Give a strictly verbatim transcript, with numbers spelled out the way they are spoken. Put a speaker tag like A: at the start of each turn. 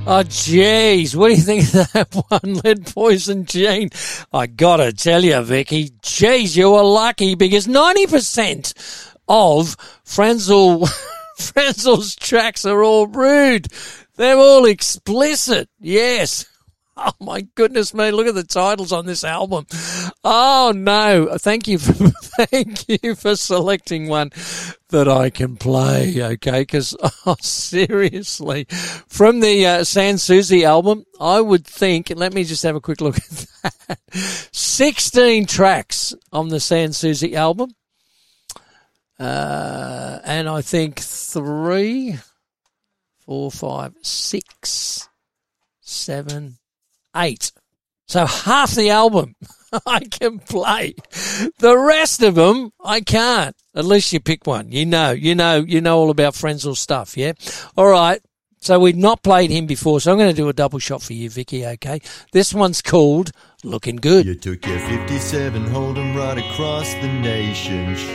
A: Oh, jeez. What do you think of that one, Lead Poison Gene? I got to tell you, Vicky, jeez, you were lucky because ninety percent of Frenzal, Frenzal's tracks are all rude. They're all explicit. Yes. Oh, my goodness me. Look at the titles on this album. Oh, no. Thank you for, thank you for selecting one that I can play, okay? Because, oh, seriously, from the uh, Sans Souci album, I would think, let me just have a quick look at that, sixteen tracks on the Sans Souci album. Uh, and I think three, four, five, six, seven, eight. So half the album I can play. The rest of them I can't. At least you pick one. You know, you know, you know all about Frenzal stuff, yeah? All right. So we've not played him before, so I'm going to do a double shot for you, Vicky, okay? This one's called Looking Good.
B: You took your fifty-seven Hold'em right across the nation.